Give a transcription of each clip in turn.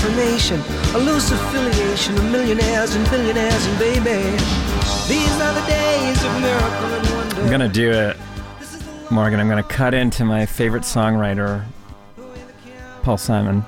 information, a loose affiliation of millionaires and billionaires, and baby, these are the days of miracle and wonder. I'm gonna do it, Morgan. I'm gonna cut into my favorite songwriter, Paul Simon.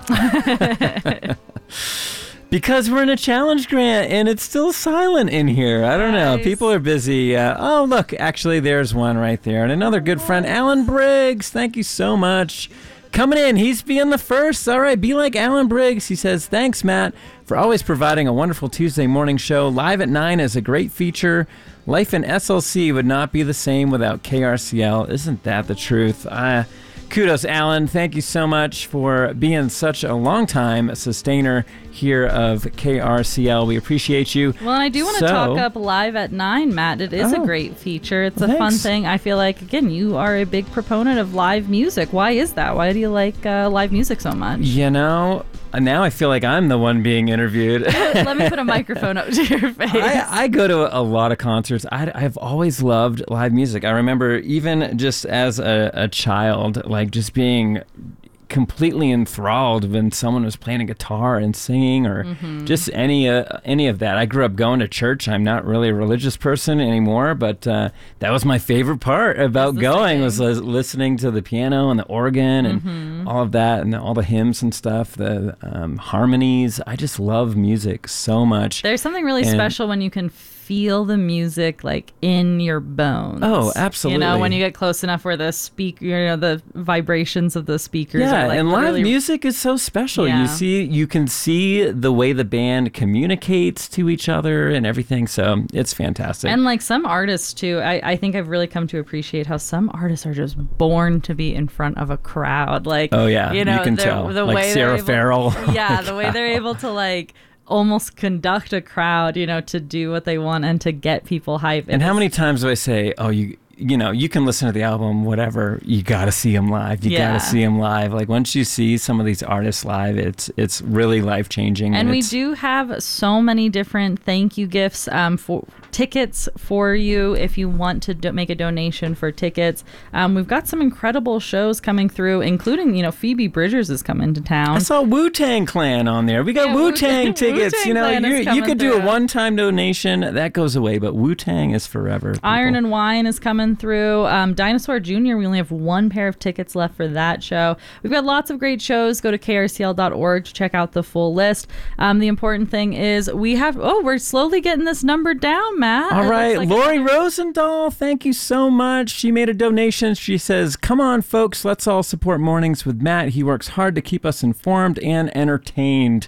Because we're in a challenge grant and it's still silent in here. I don't know. People are busy. Oh, look, actually, there's one right there. And another good friend, Alan Briggs. Thank you so much. Coming in, he's being the first. All right, be like Alan Briggs. He says, thanks, Matt, for always providing a wonderful Tuesday morning show. Live at 9 is a great feature. Life in SLC would not be the same without KRCL. Isn't that the truth? Kudos, Alan. Thank you so much for being such a long-time sustainer here of KRCL. We appreciate you. Well, and I do want to talk up Live at 9, Matt. It is a great feature. It's a fun thing. I feel like, again, you are a big proponent of live music. Why is that? Why do you like live music so much? You know, now I feel like I'm the one being interviewed. Let me put a microphone up to your face. I go to a lot of concerts. I've always loved live music. I remember even just as a child, like just being completely enthralled when someone was playing a guitar and singing, or just any of that. I grew up going to church. I'm not really a religious person anymore, but that was my favorite part about going, was listening to the piano and the organ and all of that, and all the hymns and stuff, the harmonies. I just love music so much. There's something really special when you can feel the music like in your bones. Oh, absolutely. You know, when you get close enough where the speaker, you know, the vibrations of the speakers are like, and live music is so special. Yeah. You can see the way the band communicates to each other and everything. So it's fantastic. And like some artists too, I think I've really come to appreciate how some artists are just born to be in front of a crowd. Like, oh yeah, you know, you can tell. The like way Sarah Farrell. Yeah, the way they're able to like almost conduct a crowd, you know, to do what they want and to get people hyped. And how many times do I say, oh, you know, you can listen to the album, whatever, you got to see them live. You got to see them live. Like once you see some of these artists live, it's really life-changing. And we do have so many different thank you gifts for tickets for you if you want to make a donation for tickets. We've got some incredible shows coming through, including, you know, Phoebe Bridgers is coming to town. I saw Wu-Tang Clan on there. We got Wu-Tang tickets. Wu-Tang you know, you could do through. a one-time donation. That goes away, but Wu-Tang is forever. People. Iron and Wine is coming through. Dinosaur Jr., we only have one pair of tickets left for that show. We've got lots of great shows. Go to krcl.org to check out the full list. The important thing is we're slowly getting this number down, Matt. All right. Like Lori Rosendahl, thank you so much. She made a donation. She says, come on, folks, let's all support Mornings with Matt. He works hard to keep us informed and entertained.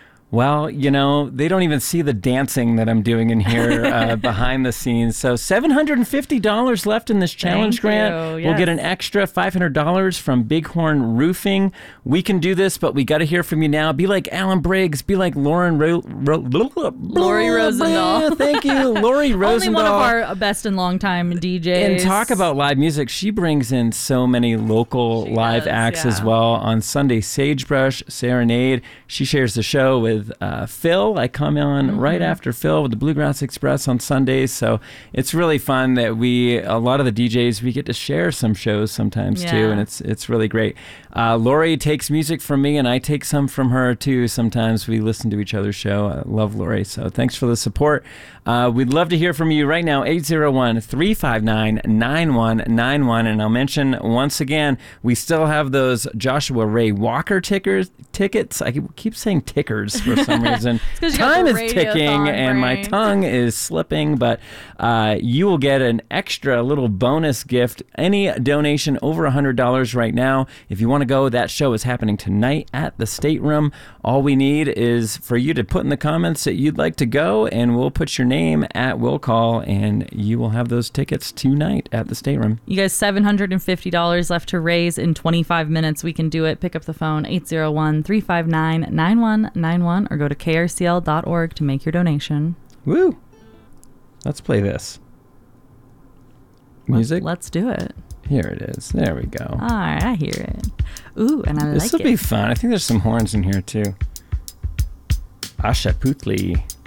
Well, you know, they don't even see the dancing that I'm doing in here behind the scenes. So $750 left in this challenge grant. Yes. We'll get an extra $500 from Bighorn Roofing. We can do this, but we got to hear from you now. Be like Alan Briggs. Be like Lori Rosendahl. Thank you, Lori Rosendahl. Only one of our best and longtime DJs. And talk about live music. She brings in so many local live acts as well. On Sunday, Sagebrush Serenade. She shares the show with Phil. I come on right after Phil with the Bluegrass Express on Sundays, so it's really fun that a lot of the DJs, we get to share some shows sometimes too, and it's really great. Lori takes music from me and I take some from her too. Sometimes we listen to each other's show. I love Lori, so thanks for the support. We'd love to hear from you right now, 801-359-9191, and I'll mention once again, we still have those Joshua Ray Walker tickets. I keep saying tickers for some reason. Time is ticking and my tongue is slipping, but you will get an extra little bonus gift. Any donation over $100 right now. If you want to go, that show is happening tonight at the Stateroom. All we need is for you to put in the comments that you'd like to go, and we'll put your name at will call, and you will have those tickets tonight at the Stateroom. You guys, $750 left to raise in 25 minutes. We can do it. Pick up the phone, 801-359-9191, or go to krcl.org to make your donation. Woo! Let's play this. Music? Let's do it. Here it is. There we go. All right, I hear it. Ooh, and I like it. This will be fun. I think there's some horns in here, too. Asha Putli.